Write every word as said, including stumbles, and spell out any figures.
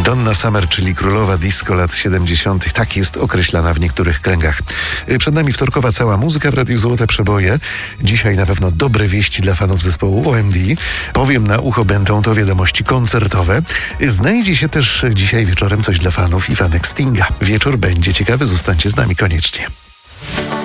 Donna Summer, czyli królowa disco lat siedemdziesiątych. Tak jest określana w niektórych kręgach. Przed nami wtorkowa cała muzyka w Radiu Złote Przeboje. Dzisiaj na pewno dobre wieści dla fanów zespołu O M D. Powiem na ucho, będą to wiadomości koncertowe. Znajdzie się też dzisiaj wieczorem coś dla fanów i fanek Stinga. Wieczór będzie ciekawy, zostańcie z nami koniecznie.